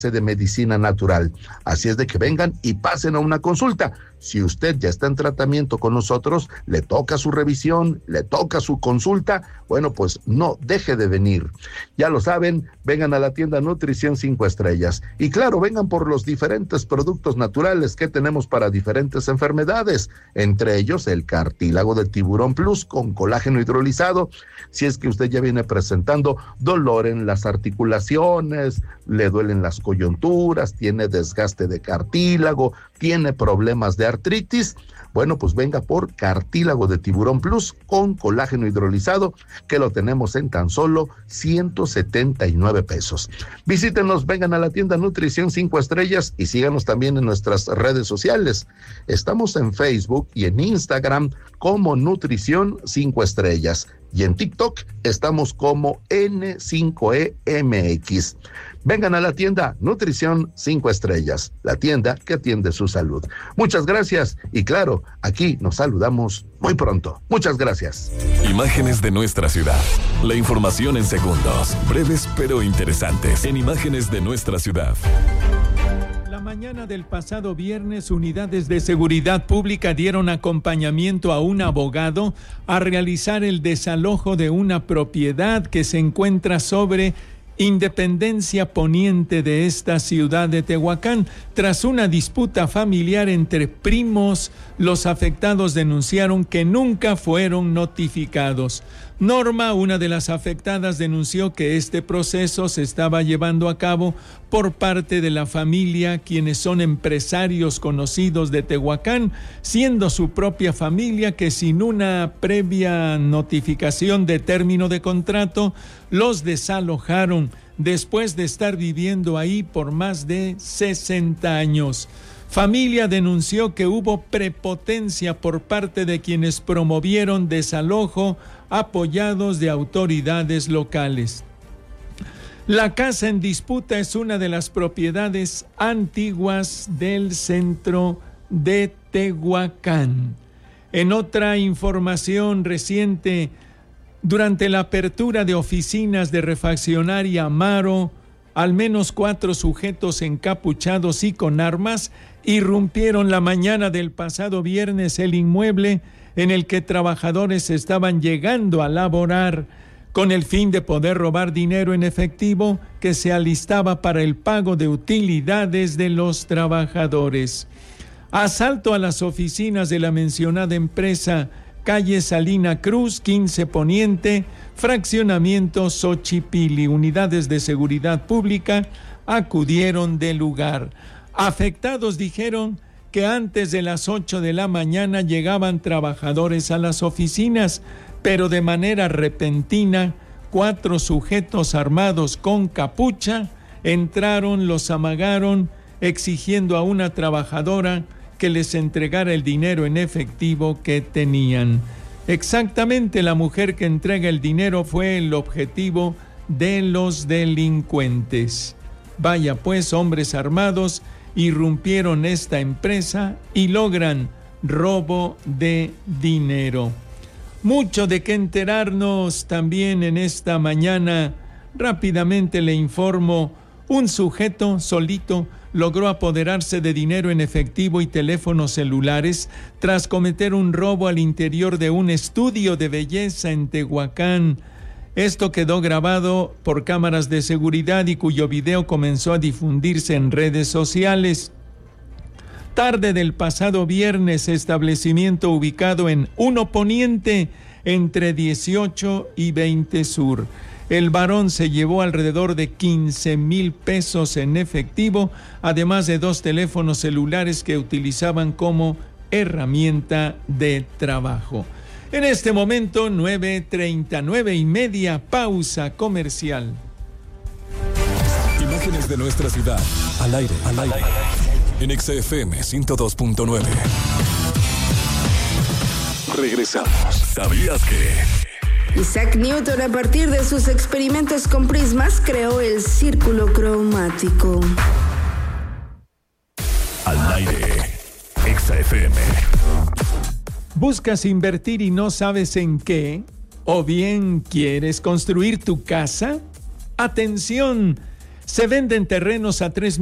de medicina natural. Así es de que vengan y pasen a una consulta. Si usted ya está en tratamiento con nosotros, le toca su revisión, le toca su consulta, bueno, pues no deje de venir. Ya lo saben, vengan a la tienda Nutrición 5 Estrellas. Y claro, vengan por los diferentes productos naturales que tenemos para diferentes enfermedades, entre ellos el cartílago de tiburón plus con colágeno hidrolizado. Si es que usted ya viene presentando dolor en las articulaciones, le duelen las coyunturas, tiene desgaste de cartílago, tiene problemas de artritis, bueno, pues venga por cartílago de tiburón plus con colágeno hidrolizado, que lo tenemos en tan solo 179 pesos. Visítenos, vengan a la tienda Nutrición 5 Estrellas y síganos también en nuestras redes sociales. Estamos en Facebook y en Instagram como Nutrición 5 Estrellas y en TikTok estamos como N5EMX. Vengan a la tienda Nutrición 5 Estrellas, la tienda que atiende su salud. Muchas gracias y claro, aquí nos saludamos muy pronto. Muchas gracias. Imágenes de nuestra ciudad. La información en segundos, breves pero interesantes, en Imágenes de nuestra ciudad. La mañana del pasado viernes, unidades de seguridad pública dieron acompañamiento a un abogado a realizar el desalojo de una propiedad que se encuentra sobre Independencia Poniente de esta ciudad de Tehuacán. Tras una disputa familiar entre primos, los afectados denunciaron que nunca fueron notificados. Norma, una de las afectadas, denunció que este proceso se estaba llevando a cabo por parte de la familia, quienes son empresarios conocidos de Tehuacán, siendo su propia familia que sin una previa notificación de término de contrato, los desalojaron después de estar viviendo ahí por más de 60 años. Familia denunció que hubo prepotencia por parte de quienes promovieron desalojo, apoyados de autoridades locales. La casa en disputa es una de las propiedades antiguas del centro de Tehuacán. En otra información reciente, durante la apertura de oficinas de refaccionaria Amaro, al menos 4 sujetos encapuchados y con armas irrumpieron la mañana del pasado viernes el inmueble en el que trabajadores estaban llegando a laborar con el fin de poder robar dinero en efectivo que se alistaba para el pago de utilidades de los trabajadores. Asalto a las oficinas de la mencionada empresa, calle Salina Cruz, 15 Poniente, fraccionamiento Xochipilli. Unidades de seguridad pública acudieron del lugar. Afectados dijeron que antes de las 8 de la mañana llegaban trabajadores a las oficinas, pero de manera repentina, 4 sujetos armados con capucha entraron, los amagaron, exigiendo a una trabajadora que les entregara el dinero en efectivo que tenían. Exactamente, la mujer que entrega el dinero fue el objetivo de los delincuentes. Vaya pues, hombres armados irrumpieron esta empresa y logran robo de dinero. Mucho de qué enterarnos también en esta mañana. Rápidamente le informo, un sujeto solito logró apoderarse de dinero en efectivo y teléfonos celulares tras cometer un robo al interior de un estudio de belleza en Tehuacán. Esto quedó grabado por cámaras de seguridad y cuyo video comenzó a difundirse en redes sociales. Tarde del pasado viernes, establecimiento ubicado en 1 Poniente, entre 18 y 20 Sur. El varón se llevó alrededor de 15,000 pesos en efectivo, además de 2 teléfonos celulares que utilizaban como herramienta de trabajo. En este momento, 9:39 y media, pausa comercial. Imágenes de nuestra ciudad, al aire, en XFM 102.9. Regresamos. ¿Sabías que? Isaac Newton, a partir de sus experimentos con prismas, creó el círculo cromático. Al aire, XFM. ¿Buscas invertir y no sabes en qué? ¿O bien quieres construir tu casa? ¡Atención! Se venden terrenos a 3